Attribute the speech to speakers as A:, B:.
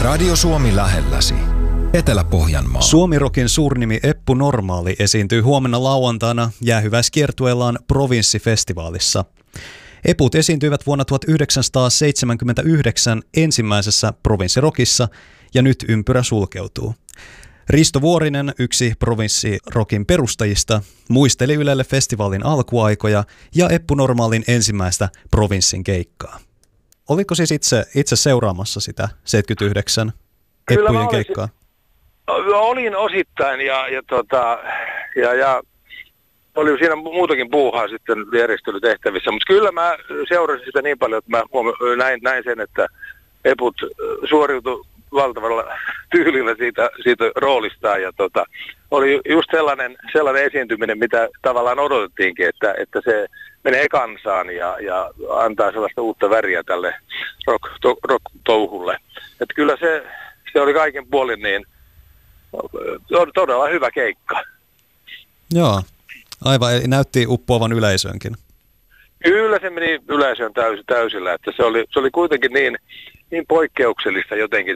A: Radio Suomi lähelläsi. Etelä-Pohjanmaa.
B: Suomirokin suurnimi Eppu Normaali esiintyy huomenna lauantaina jäähyväiskiertueellaan Provinssifestivaalissa. Eput esiintyivät vuonna 1979 ensimmäisessä Provinssirokissa ja nyt ympyrä sulkeutuu. Risto Vuorinen, yksi Provinssirokin perustajista, muisteli Ylelle festivaalin alkuaikoja ja Eppu Normaalin ensimmäistä Provinssin keikkaa. Oliko siis itse seuraamassa sitä 79 Eppujen keikkaa?
C: Olin osittain ja oli siinä muutakin puuhaa sitten järjestelytehtävissä, mutta kyllä mä seurasin sitä niin paljon, että mä näin sen, että Eput suoriutui valtavalla tyylillä siitä roolistaan ja oli just sellainen esiintyminen, mitä tavallaan odotettiinkin, että se menee kansaan ja antaa sellaista uutta väriä tälle rock-touhulle. Että kyllä se oli kaiken puolin niin todella hyvä keikka.
B: Joo, aivan. Näytti uppoavan yleisöönkin.
C: Kyllä se meni yleisöön täysillä, että se oli kuitenkin niin poikkeuksellista jotenkin